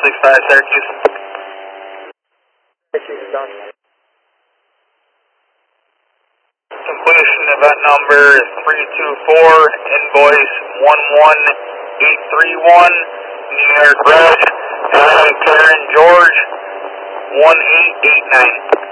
165 Syracuse. Syracuse is done. Completion event number is 324, invoice 11831, New York Road, Adam Karen George, 1889.